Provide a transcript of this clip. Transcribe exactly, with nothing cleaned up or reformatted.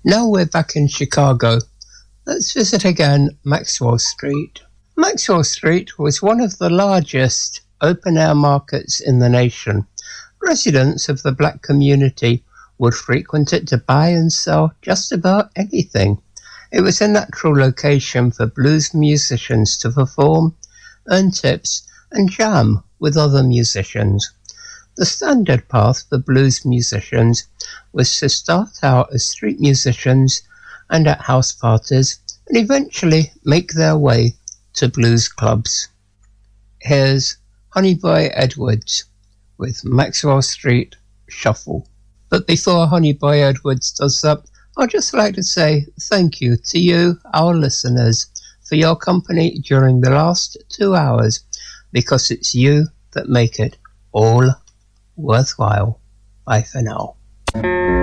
Now we're back in Chicago. Let's visit again Maxwell Street. Maxwell Street was one of the largest open-air markets in the nation. Residents of the black community would frequent it to buy and sell just about anything. It was a natural location for blues musicians to perform, earn tips, and jam with other musicians. The standard path for blues musicians was to start out as street musicians and at house parties, and eventually make their way to blues clubs. Here's Honeyboy Edwards with Maxwell Street Shuffle. But before Honeyboy Edwards does that, I'd just like to say thank you to you, our listeners, for your company during the last two hours, because it's you that make it all worthwhile. Bye for now.